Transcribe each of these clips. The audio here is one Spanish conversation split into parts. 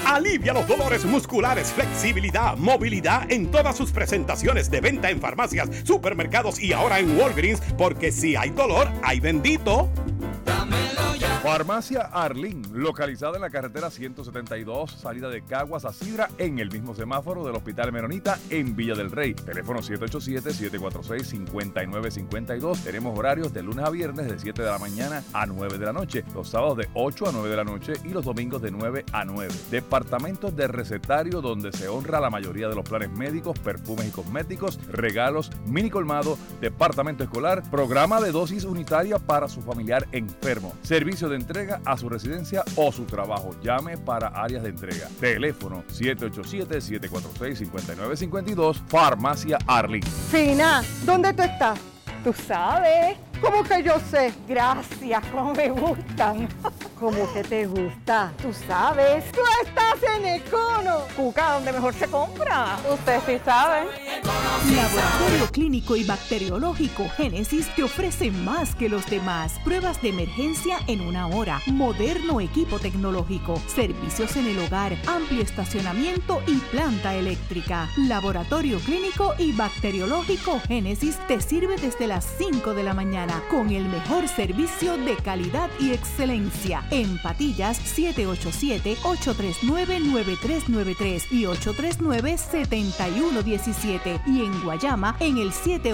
Alivia los dolores musculares, flexibilidad, movilidad en todas sus presentaciones de venta en farmacias, supermercados y ahora en Walgreens, porque si hay dolor, hay bendito. Dámelo ya. Farmacia Arlín, localizada en la carretera 172, salida de Caguas a Sidra, en el mismo semáforo del Hospital Menonita, en Villa del Rey. Teléfono 787-746-5952. Tenemos horarios de lunes a viernes de 7 de la mañana a 9 de la noche, los sábados de 8 a 9 de la noche y los domingos de 9 a 9. Departamentos de recetario donde se honra la mayoría de los planes médicos, perfumes y cosméticos, regalos, mini colmado, departamento escolar, programa de dosis unitaria para su familiar enfermo, servicio de entrega a su residencia o su trabajo. Llame para áreas de entrega. Teléfono 787-746-5952, Farmacia Arlín. Fina, ¿dónde tú estás? Tú sabes. ¿Cómo que yo sé? Gracias, cómo me gustan. ¿Cómo que te gusta? Tú sabes. ¡Tú estás en Econo! Cuca, donde mejor se compra. Usted sí sabe. Laboratorio Clínico y Bacteriológico Génesis te ofrece más que los demás. Pruebas de emergencia en 1 hora, moderno equipo tecnológico, servicios en el hogar, amplio estacionamiento y planta eléctrica. Laboratorio Clínico y Bacteriológico Génesis te sirve desde las 5 de la mañana con el mejor servicio de calidad y excelencia. En Patillas, 787-839-9393 y 839-7117. Y en Guayama, en el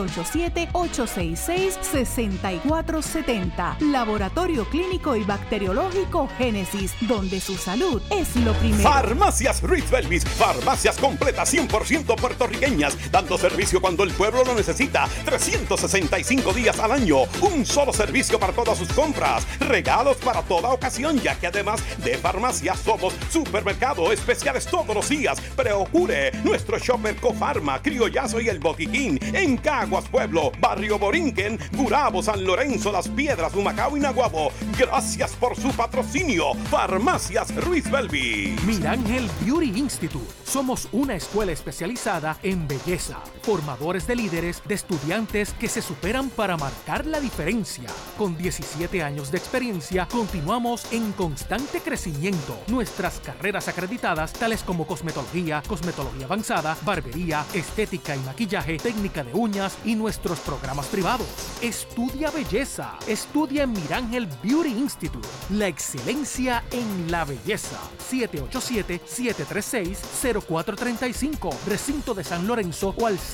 787-866-6470. Laboratorio Clínico y Bacteriológico Génesis, donde su salud es lo primero. Farmacias Ruiz Belvis, farmacias completas 100% puertorriqueñas, dando servicio cuando el pueblo lo necesita, 365 días al año. Un solo servicio para todas sus compras, regalos para toda ocasión, ya que además de farmacias somos supermercado, especiales todos los días. Procure nuestro shopper Cofarma, Criollazo y El Boquiquín en Caguas Pueblo, Barrio Borinquen, Gurabo, San Lorenzo, Las Piedras, Humacao y Naguabo. Gracias por su patrocinio. Farmacias Ruiz Belvi. Mirángel Beauty Institute. Somos una escuela especializada en belleza, formadores de líderes, de estudiantes que se superan para marcar la diferencia. Con 17 años de experiencia, continuamos en constante crecimiento. Nuestras carreras acreditadas, tales como cosmetología, cosmetología avanzada, barbería, estética y maquillaje, técnica de uñas y nuestros programas privados. Estudia belleza. Estudia en Mirángel Beauty Institute. La excelencia en la belleza. 787-736-0435. Recinto de San Lorenzo o al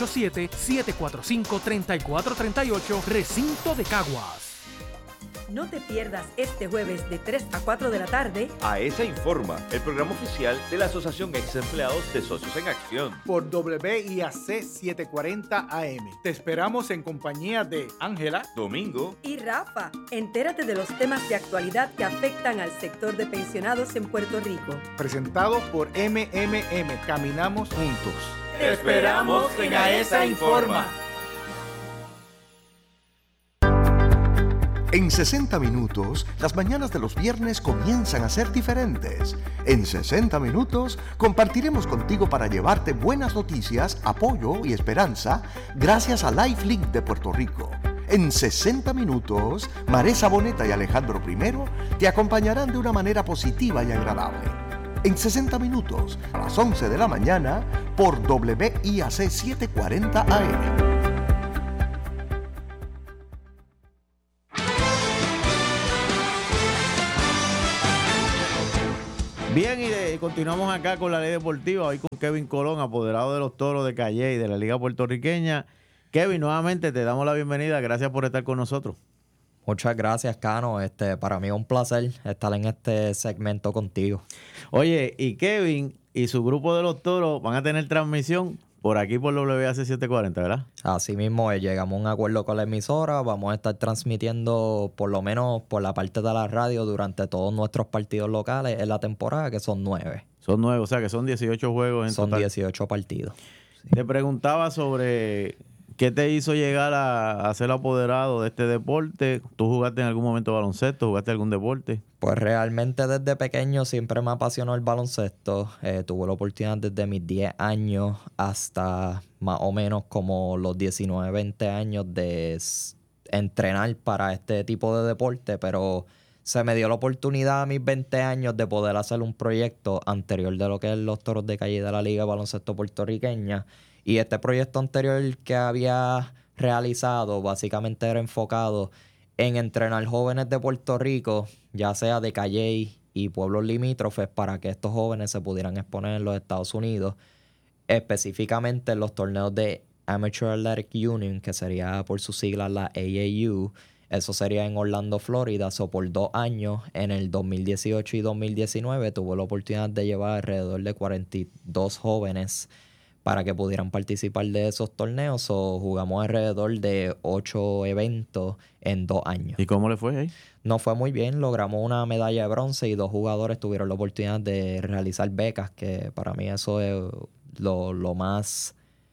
787-745-3438. Recinto de Caguas. No te pierdas este jueves de 3 a 4 de la tarde AESA Informa, el programa oficial de la Asociación Ex Empleados de Socios en Acción. Por WIAC 740 AM. Te esperamos en compañía de Ángela, Domingo y Rafa. Entérate de los temas de actualidad que afectan al sector de pensionados en Puerto Rico. Presentado por MMM. Caminamos juntos. Te esperamos en AESA Informa. En 60 minutos, las mañanas de los viernes comienzan a ser diferentes. En 60 minutos, compartiremos contigo para llevarte buenas noticias, apoyo y esperanza gracias a LifeLink de Puerto Rico. En 60 minutos, Maresa Boneta y Alejandro I te acompañarán de una manera positiva y agradable. En 60 minutos, a las 11 de la mañana, por WIAC 740 AM. Bien, y continuamos acá con la Ley Deportiva, hoy con Kevin Colón, apoderado de los Toros de Calle y de la Liga Puertorriqueña. Kevin, nuevamente te damos la bienvenida, gracias por estar con nosotros. Muchas gracias, Cano. Para mí es un placer estar en este segmento contigo. Oye, y Kevin y su grupo de los Toros van a tener transmisión por aquí por WIAC 740, ¿verdad? Así mismo, llegamos a un acuerdo con la emisora. Vamos a estar transmitiendo, por lo menos por la parte de la radio, durante todos nuestros partidos locales en la temporada, que son 9. Son 9, o sea que son 18 juegos en total. Son 18 partidos. Sí. Te preguntaba sobre qué te hizo llegar a ser apoderado de este deporte. ¿Tú jugaste en algún momento baloncesto? ¿Jugaste algún deporte? Pues realmente desde pequeño siempre me apasionó el baloncesto. Tuve la oportunidad desde mis 10 años hasta más o menos como los 19, 20 años de entrenar para este tipo de deporte, pero se me dio la oportunidad a mis 20 años de poder hacer un proyecto anterior de lo que es los Toros de Calle de la Liga de Baloncesto Puertorriqueña. Y este proyecto anterior que había realizado básicamente era enfocado en entrenar jóvenes de Puerto Rico, ya sea de Calley y pueblos limítrofes, para que estos jóvenes se pudieran exponer en los Estados Unidos, específicamente en los torneos de Amateur Athletic Union, que sería por sus siglas la AAU. Eso sería en Orlando, Florida. Por 2 años, en el 2018 y 2019, tuve la oportunidad de llevar alrededor de 42 jóvenes para que pudieran participar de esos torneos. Jugamos alrededor de 8 eventos en 2 años. ¿Y cómo le fue ahí? Nos fue muy bien. Logramos una medalla de bronce y 2 jugadores tuvieron la oportunidad de realizar becas, que para mí eso es lo más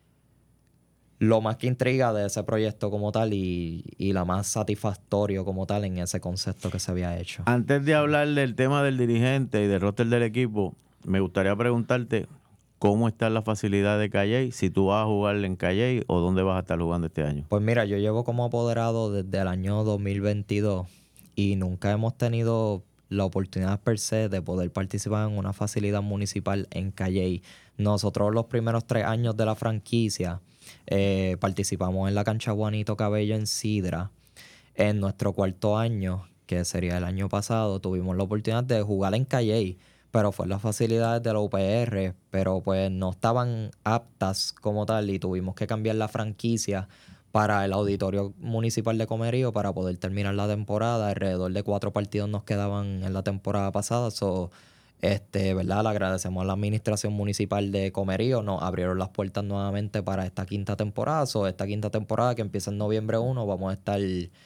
que intriga de ese proyecto como tal y la más satisfactorio como tal en ese concepto que se había hecho. Antes de hablar del tema del dirigente y del roster del equipo, me gustaría preguntarte cómo está la facilidad de Calley, si tú vas a jugar en Calley o dónde vas a estar jugando este año. Pues mira, yo llevo como apoderado desde el año 2022 y nunca hemos tenido la oportunidad per se de poder participar en una facilidad municipal en Calley. Nosotros los primeros 3 años de la franquicia participamos en la cancha Juanito Cabello en Sidra. En nuestro 4º año, que sería el año pasado, tuvimos la oportunidad de jugar en Calley, pero fue en las facilidades de la UPR, pero pues no estaban aptas como tal y tuvimos que cambiar la franquicia para el Auditorio Municipal de Comerío para poder terminar la temporada. Alrededor de 4 partidos nos quedaban en la temporada pasada. ¿Verdad? Le agradecemos a la administración municipal de Comerío. Nos abrieron las puertas nuevamente para esta 5ª temporada. Esta 5ª temporada que empieza en noviembre 1, vamos a estar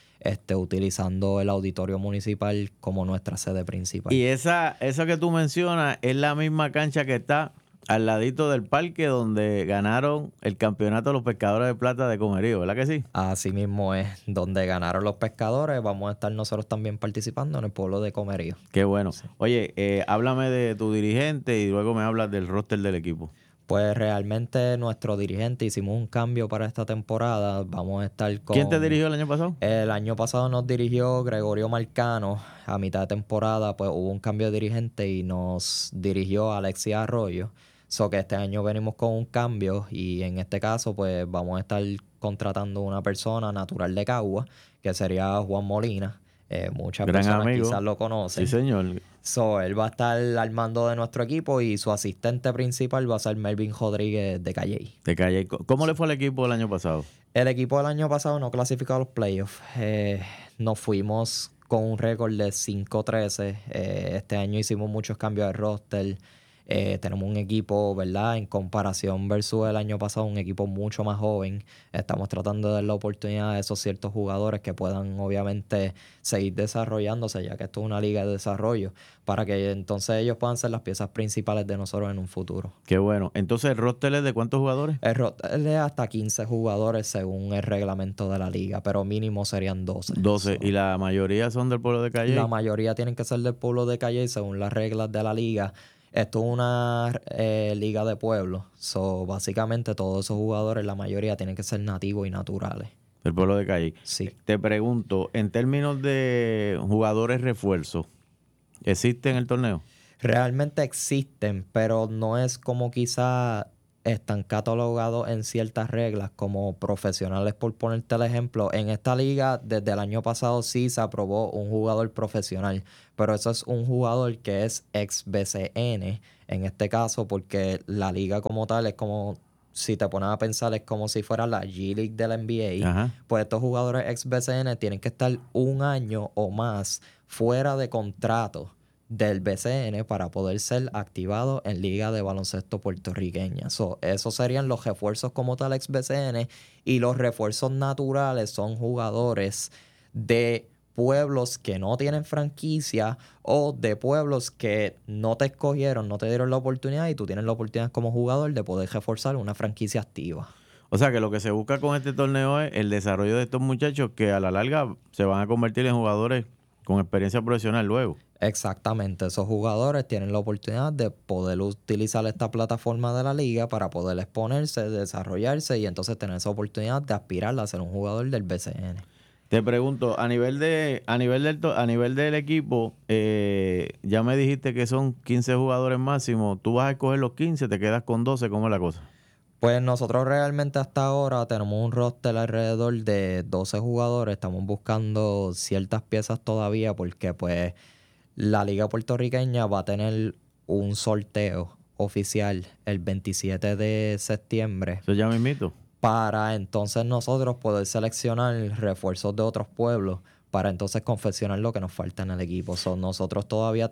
utilizando el auditorio municipal como nuestra sede principal. Y esa que tú mencionas es la misma cancha que está al ladito del parque donde ganaron el campeonato de los Pescadores de Plata de Comerío, ¿verdad que sí? Así mismo es, donde ganaron los Pescadores. Vamos a estar nosotros también participando en el pueblo de Comerío. Qué bueno. Sí. Oye, háblame de tu dirigente y luego me hablas del roster del equipo. Pues realmente nuestro dirigente, hicimos un cambio para esta temporada. Vamos a estar con... ¿Quién te dirigió el año pasado? El año pasado nos dirigió Gregorio Marcano. A mitad de temporada pues hubo un cambio de dirigente y nos dirigió Alexia Arroyo. Que este año venimos con un cambio y en este caso pues vamos a estar contratando una persona natural de Cagua, que sería Juan Molina. Muchas Gran personas amigo. quizás lo conocen. Sí, señor. Él va a estar al mando de nuestro equipo y su asistente principal va a ser Melvin Rodríguez de Calley. De Calley. ¿Cómo le fue al equipo el año pasado? El equipo del año pasado no clasificó a los playoffs. Nos fuimos con un récord de 5-13. Este año hicimos muchos cambios de roster. Tenemos un equipo, ¿verdad? En comparación versus el año pasado, un equipo mucho más joven. Estamos tratando de dar la oportunidad a esos ciertos jugadores que puedan, obviamente, seguir desarrollándose, ya que esto es una liga de desarrollo, para que entonces ellos puedan ser las piezas principales de nosotros en un futuro. Qué bueno. Entonces, ¿el roster es de cuántos jugadores? El roster es de hasta 15 jugadores según el reglamento de la liga, pero mínimo serían 12. 12. ¿Y la mayoría son del pueblo de Calley? La mayoría tienen que ser del pueblo de Calley según las reglas de la liga. Esto es una liga de pueblo. Básicamente todos esos jugadores, la mayoría tienen que ser nativos y naturales. Del pueblo de Calley. Sí. Te pregunto, en términos de jugadores refuerzos, ¿existen en el torneo? Realmente existen, pero no es como quizá están catalogados en ciertas reglas como profesionales, por ponerte el ejemplo. En esta liga, desde el año pasado sí se aprobó un jugador profesional, pero eso es un jugador que es ex BCN, en este caso, porque la liga como tal es como, si te pones a pensar, es como si fuera la G-League de la NBA. Ajá. Pues estos jugadores ex BCN tienen que estar 1 año o más fuera de contrato del BCN para poder ser activado en Liga de Baloncesto Puertorriqueña. Esos serían los refuerzos como tal ex BCN, y los refuerzos naturales son jugadores de pueblos que no tienen franquicia o de pueblos que no te escogieron, no te dieron la oportunidad y tú tienes la oportunidad como jugador de poder reforzar una franquicia activa. O sea que lo que se busca con este torneo es el desarrollo de estos muchachos que a la larga se van a convertir en jugadores con experiencia profesional luego. Exactamente, esos jugadores tienen la oportunidad de poder utilizar esta plataforma de la liga para poder exponerse, desarrollarse y entonces tener esa oportunidad de aspirar a ser un jugador del BCN. Te pregunto, a nivel del equipo, ya me dijiste que son 15 jugadores máximo. ¿Tú vas a escoger los 15, te quedas con 12? ¿Cómo es la cosa? Pues nosotros realmente hasta ahora tenemos un roster alrededor de 12 jugadores. Estamos buscando ciertas piezas todavía porque pues la Liga Puertorriqueña va a tener un sorteo oficial el 27 de septiembre. Eso ya me invito. Para entonces nosotros poder seleccionar refuerzos de otros pueblos para entonces confeccionar lo que nos falta en el equipo. Nosotros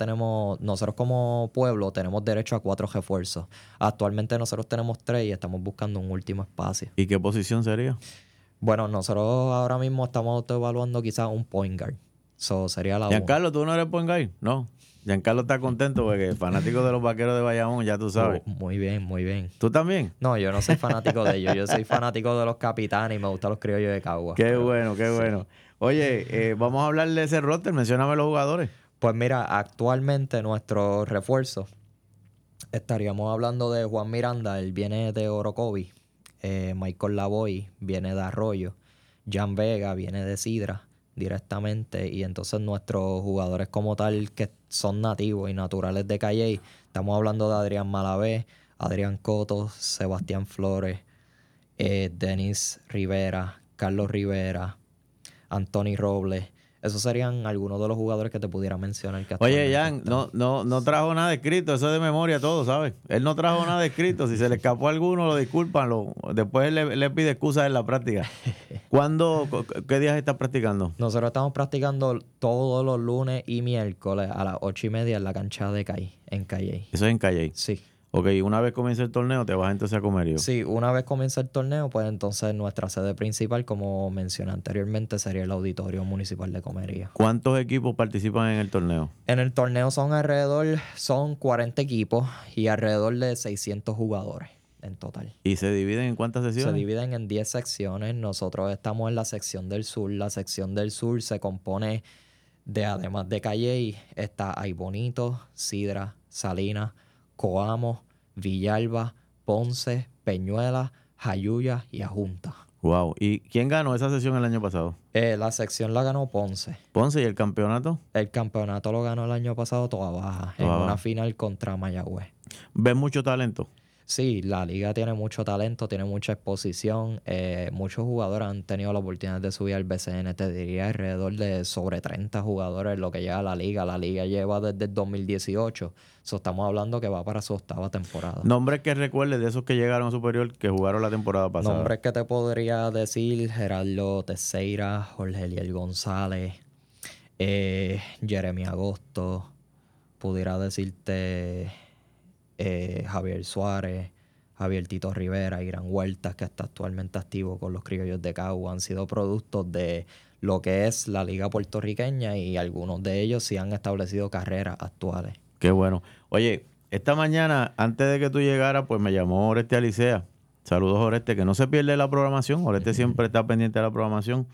como pueblo tenemos derecho a 4 refuerzos. Actualmente nosotros tenemos 3 y estamos buscando un último espacio. ¿Y qué posición sería? Bueno, nosotros ahora mismo estamos evaluando quizás un point guard. Sería la Giancarlo, ¿tú no eres point guard? No. Giancarlo está contento porque es fanático de los Vaqueros de Bayamón, ya tú sabes. Muy bien, muy bien. ¿Tú también? No, yo no soy fanático de ellos. Yo soy fanático de los Capitanes y me gustan los criollos de Cagua. Qué bueno. Oye, vamos a hablar de ese roster. Mencióname los jugadores. Pues mira, actualmente nuestro refuerzo, estaríamos hablando de Juan Miranda, él viene de Orocovi. Michael Lavoy viene de Arroyo. Jan Vega viene de Sidra directamente, y entonces nuestros jugadores como tal que son nativos y naturales de Calley, estamos hablando de Adrián Malavé, Adrián Coto, Sebastián Flores, Denis Rivera, Carlos Rivera, Anthony Robles. Esos serían algunos de los jugadores que te pudiera mencionar. Oye, Jan, no trajo nada escrito, eso es de memoria todo, ¿sabes? Él no trajo nada escrito, si se le escapó a alguno lo disculpan, después le pide excusas en la práctica. ¿Qué días estás practicando? Nosotros estamos practicando todos los lunes y miércoles a las 8:30 en la cancha de Calley, en Calley. ¿Eso es en Calley? Sí. Ok, una vez comienza el torneo, ¿te vas entonces a Comerío? Sí, una vez comienza el torneo, pues entonces nuestra sede principal, como mencioné anteriormente, sería el Auditorio Municipal de Comerío. ¿Cuántos equipos participan en el torneo? En el torneo son 40 equipos y alrededor de 600 jugadores en total. ¿Y se dividen en cuántas secciones? Se dividen en 10 secciones. Nosotros estamos en la sección del sur. La sección del sur se compone de, además de Calley, está Aybonito, Sidra, Salinas, Coamo, Villalba, Ponce, Peñuela, Jayuya y Ajunta. Wow. ¿Y quién ganó esa sesión el año pasado? La sección la ganó Ponce. ¿Ponce y el campeonato? El campeonato lo ganó el año pasado Toa Baja, en una final contra Mayagüez. ¿Ves mucho talento? Sí, la liga tiene mucho talento, tiene mucha exposición. Muchos jugadores han tenido la oportunidad de subir al BCN. Te diría alrededor de sobre 30 jugadores lo que lleva la liga. La liga lleva desde el 2018. Estamos hablando que va para su 8ª temporada. Nombres que recuerdes de esos que llegaron a Superior que jugaron la temporada pasada. Nombres que te podría decir: Gerardo Teixeira, Jorge Eliel González, Jeremy Agosto, pudiera decirte Javier Suárez, Javier Tito Rivera, Irán Huertas, que está actualmente activo con los Criollos de Cagua. Han sido productos de lo que es la liga puertorriqueña y algunos de ellos sí han establecido carreras actuales. Qué bueno. Oye, esta mañana, antes de que tú llegaras, pues me llamó Oreste Alicea. Saludos, Oreste, que no se pierde la programación. Oreste siempre está pendiente de la programación.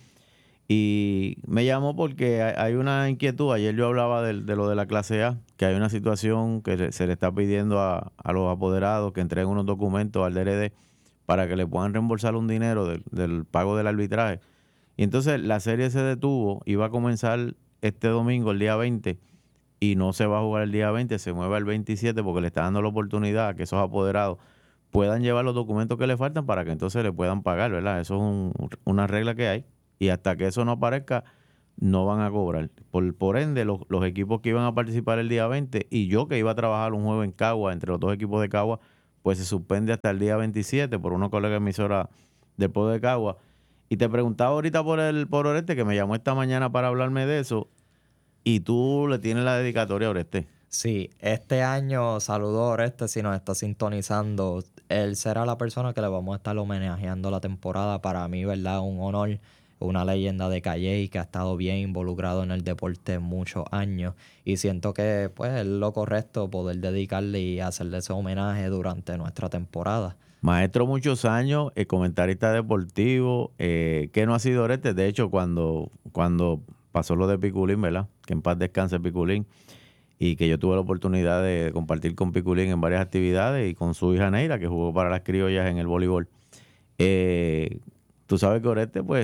Y me llamó porque hay una inquietud. Ayer yo hablaba de lo de la clase A, que hay una situación que se le está pidiendo a los apoderados que entreguen unos documentos al DRD para que le puedan reembolsar un dinero del pago del arbitraje. Y entonces la serie se detuvo, iba a comenzar este domingo, el día 20, y no se va a jugar el día 20, se mueve al 27 porque le está dando la oportunidad a que esos apoderados puedan llevar los documentos que le faltan para que entonces le puedan pagar, ¿verdad? Eso es una regla que hay. Y hasta que eso no aparezca, no van a cobrar. Por ende, los equipos que iban a participar el día 20 y yo que iba a trabajar un juego en Cagua, entre los dos equipos de Cagua, pues se suspende hasta el día 27 por una colega emisora del pueblo de Cagua. Y te preguntaba ahorita por Oreste, que me llamó esta mañana para hablarme de eso, y tú le tienes la dedicatoria a Oreste. Sí, este año, saludo a Oreste si nos está sintonizando. Él será la persona que le vamos a estar homenajeando la temporada. Para mí, ¿verdad? Un honor. Una leyenda de Calley que ha estado bien involucrado en el deporte muchos años, y siento que pues es lo correcto poder dedicarle y hacerle ese homenaje durante nuestra temporada. Maestro muchos años, comentarista deportivo, que no ha sido Oreste. De hecho, cuando pasó lo de Piculín, ¿verdad? Que en paz descanse Piculín, y que yo tuve la oportunidad de compartir con Piculín en varias actividades y con su hija Neira, que jugó para las criollas en el voleibol. Tú sabes que Oreste, pues,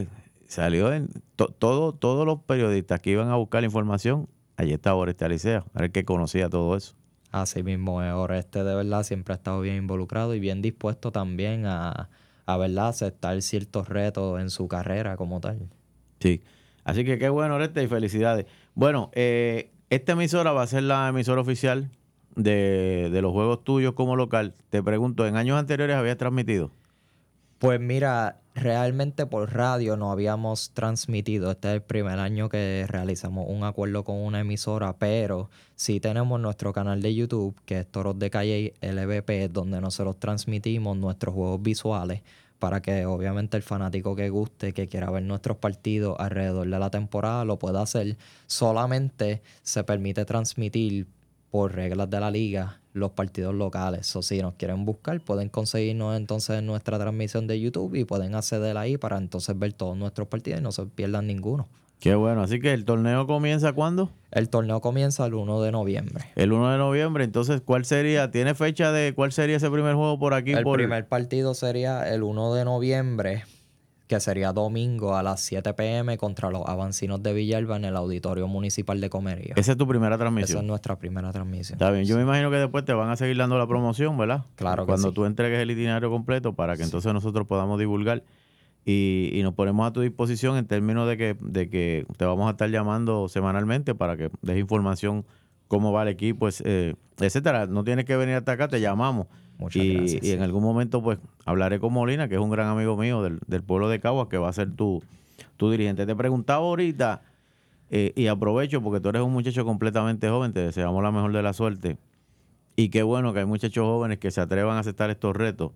salió en todos los periodistas que iban a buscar la información, allí estaba Oreste Alicea, era el que conocía todo eso. Así mismo, Oreste de verdad siempre ha estado bien involucrado y bien dispuesto también a verdad aceptar ciertos retos en su carrera como tal. Sí, así que qué bueno, Oreste, y felicidades. Bueno, esta emisora va a ser la emisora oficial de los juegos tuyos como local. Te pregunto, ¿en años anteriores habías transmitido? Pues mira, realmente por radio no habíamos transmitido. Este es el primer año que realizamos un acuerdo con una emisora, pero sí tenemos nuestro canal de YouTube, que es Toros de Calle LVP, donde nosotros transmitimos nuestros juegos visuales para que obviamente el fanático que guste, que quiera ver nuestros partidos alrededor de la temporada, lo pueda hacer. Solamente se permite transmitir por reglas de la liga los partidos locales. O si nos quieren buscar, pueden conseguirnos entonces en nuestra transmisión de YouTube y pueden acceder ahí para entonces ver todos nuestros partidos y no se pierdan ninguno. Qué bueno, así que el torneo comienza ¿cuándo? El torneo comienza el 1 de noviembre. El 1 de noviembre, entonces, ¿cuál sería? ¿Tiene fecha de cuál sería ese primer juego por aquí? El primer partido sería el 1 de noviembre, que sería domingo a las 7 p.m. contra los Avancinos de Villalba en el Auditorio Municipal de Comerío. Esa es tu primera transmisión. Esa es nuestra primera transmisión. Está bien, yo me imagino que después te van a seguir dando la promoción, ¿verdad? Claro que Cuando sí. tú entregues el itinerario completo para que entonces nosotros podamos divulgar y nos ponemos a tu disposición en términos de que te vamos a estar llamando semanalmente para que des información cómo va el equipo, etcétera. No tienes que venir hasta acá, te llamamos. Muchas gracias. Y en algún momento pues hablaré con Molina, que es un gran amigo mío del pueblo de Caguas, que va a ser tu dirigente. Te preguntaba ahorita, y aprovecho porque tú eres un muchacho completamente joven, te deseamos la mejor de la suerte. Y qué bueno que hay muchachos jóvenes que se atrevan a aceptar estos retos.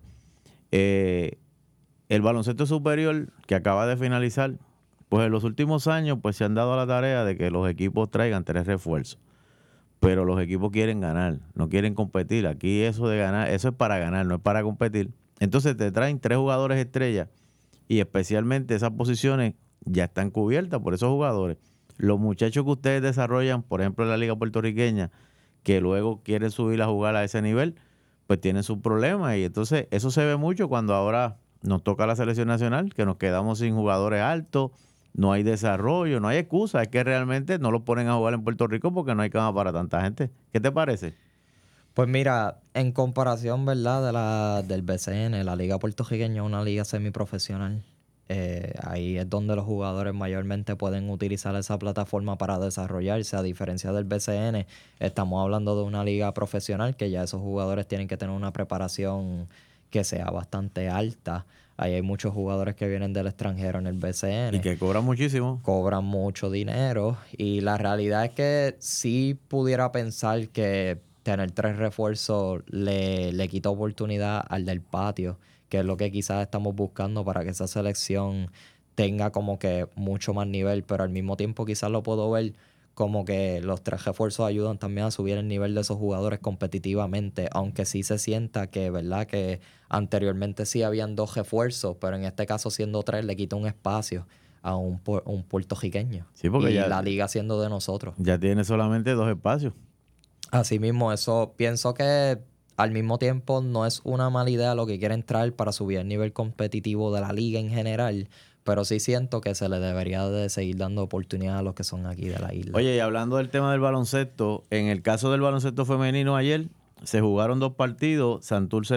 El baloncesto superior que acaba de finalizar, pues en los últimos años pues se han dado a la tarea de que los equipos traigan 3 refuerzos. Pero los equipos quieren ganar, no quieren competir. Aquí eso de ganar, eso es para ganar, no es para competir. Entonces te traen 3 jugadores estrellas y especialmente esas posiciones ya están cubiertas por esos jugadores. Los muchachos que ustedes desarrollan, por ejemplo en la liga puertorriqueña, que luego quieren subir a jugar a ese nivel, pues tienen sus problemas. Y entonces eso se ve mucho cuando ahora nos toca la selección nacional, que nos quedamos sin jugadores altos, no hay desarrollo, no hay excusa, es que realmente no los ponen a jugar en Puerto Rico porque no hay cama para tanta gente. ¿Qué te parece? Pues mira, en comparación, ¿verdad? Del BCN, la liga puertorriqueña es una liga semiprofesional. Ahí es donde los jugadores mayormente pueden utilizar esa plataforma para desarrollarse. A diferencia del BCN, estamos hablando de una liga profesional que ya esos jugadores tienen que tener una preparación que sea bastante alta. Ahí hay muchos jugadores que vienen del extranjero en el BCN. Y que cobran muchísimo. Cobran mucho dinero. Y la realidad es que sí pudiera pensar que tener 3 refuerzos le quita oportunidad al del patio, que es lo que quizás estamos buscando para que esa selección tenga como que mucho más nivel. Pero al mismo tiempo quizás lo puedo ver como que los 3 refuerzos ayudan también a subir el nivel de esos jugadores competitivamente, aunque sí se sienta que, ¿verdad? Que anteriormente sí habían 2 refuerzos, pero en este caso siendo 3 le quita un espacio a un puertorriqueño. Sí, porque y ya la liga siendo de nosotros. Ya tiene solamente 2 espacios. Así mismo, eso pienso que al mismo tiempo no es una mala idea lo que quieren traer para subir el nivel competitivo de la liga en general, pero sí siento que se le debería de seguir dando oportunidad a los que son aquí de la isla. Oye, y hablando del tema del baloncesto, en el caso del baloncesto femenino ayer, se jugaron 2 partidos. Santurce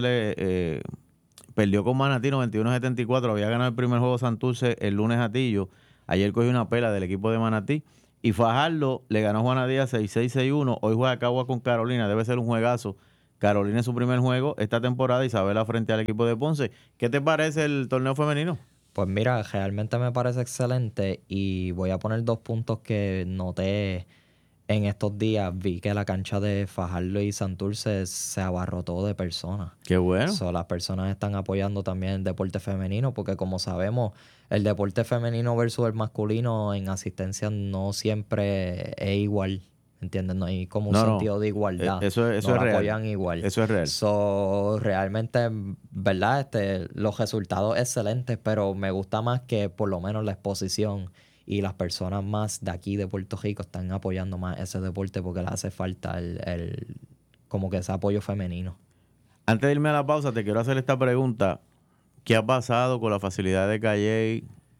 perdió con Manatí 91-74. Había ganado el primer juego Santurce el lunes a Tillo. Ayer cogió una pela del equipo de Manatí. Y Fajardo le ganó a Juana Díaz 6-6-6-1. Hoy juega Cagua con Carolina. Debe ser un juegazo. Carolina es su primer juego esta temporada. Isabela frente al equipo de Ponce. ¿Qué te parece el torneo femenino? Pues mira, realmente me parece excelente y voy a poner 2 puntos que noté en estos días. Vi que la cancha de Fajardo y Santurce se abarrotó de personas. ¡Qué bueno! Las personas están apoyando también el deporte femenino porque, como sabemos, el deporte femenino versus el masculino en asistencia no siempre es igual. ¿Entiendes? No hay como un sentido de igualdad. Eso es real. Apoyan igual. Eso es real. Realmente, ¿verdad? Los resultados excelentes, pero me gusta más que por lo menos la exposición y las personas más de aquí de Puerto Rico están apoyando más ese deporte porque le hace falta como que ese apoyo femenino. Antes de irme a la pausa, te quiero hacer esta pregunta. ¿Qué ha pasado con la facilidad de Calley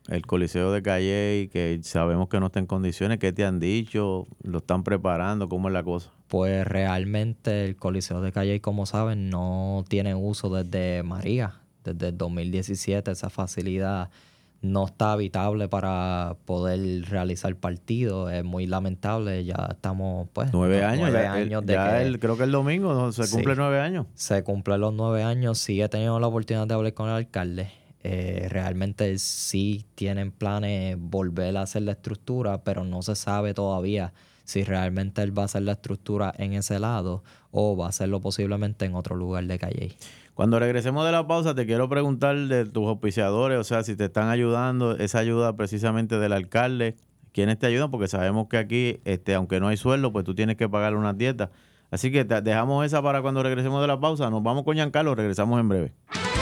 el Coliseo de Calley, que sabemos que no está en condiciones? ¿Qué te han dicho? ¿Lo están preparando? ¿Cómo es la cosa? Pues realmente el Coliseo de Calley, como saben, no tiene uso desde María. Desde el 2017 esa facilidad no está habitable para poder realizar partidos. Es muy lamentable. Ya estamos, pues... 9 años. 9 años creo que el domingo se cumple 9 años. Se cumplen los 9 años. Sí he tenido la oportunidad de hablar con el alcalde. Realmente sí tienen planes volver a hacer la estructura, pero no se sabe todavía si realmente él va a hacer la estructura en ese lado o va a hacerlo posiblemente en otro lugar de Calley. Cuando regresemos de la pausa, te quiero preguntar de tus auspiciadores, o sea, si te están ayudando, esa ayuda precisamente del alcalde, ¿quiénes te ayudan? Porque sabemos que aquí, aunque no hay sueldo, pues tú tienes que pagar unas dietas. Así que dejamos esa para cuando regresemos de la pausa. Nos vamos con Giancarlo, regresamos en breve.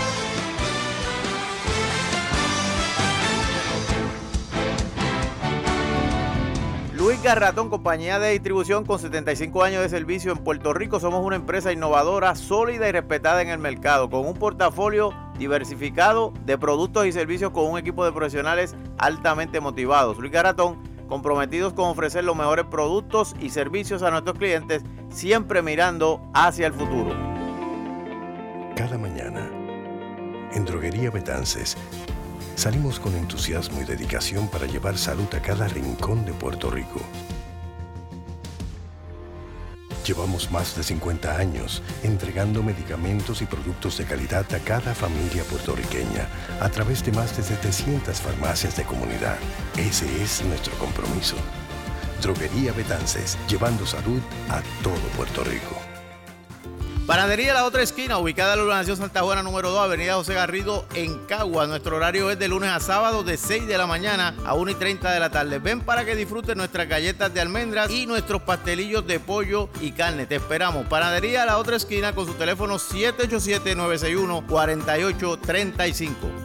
Luis Garratón, compañía de distribución con 75 años de servicio en Puerto Rico. Somos una empresa innovadora, sólida y respetada en el mercado, con un portafolio diversificado de productos y servicios con un equipo de profesionales altamente motivados. Luis Garratón, comprometidos con ofrecer los mejores productos y servicios a nuestros clientes, siempre mirando hacia el futuro. Cada mañana, en Droguería Betances, salimos con entusiasmo y dedicación para llevar salud a cada rincón de Puerto Rico. Llevamos más de 50 años entregando medicamentos y productos de calidad a cada familia puertorriqueña a través de más de 700 farmacias de comunidad. Ese es nuestro compromiso. Droguería Betances, llevando salud a todo Puerto Rico. Panadería La Otra Esquina, ubicada en la urbanización Santa Juana número 2, avenida José Garrido, en Cagua. Nuestro horario es de lunes a sábado de 6 de la mañana a 1:30 de la tarde. Ven para que disfruten nuestras galletas de almendras y nuestros pastelillos de pollo y carne. Te esperamos. Panadería La Otra Esquina con su teléfono 787-961-4835.